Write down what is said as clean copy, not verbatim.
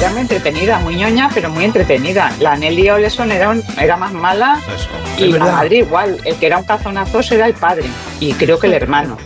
era muy entretenida, muy ñoña, pero muy entretenida. La Nelly Oleson era más mala. Eso. Y Es la verdad. madre igual. El que era un cazonazo era el padre. Y creo que el hermano.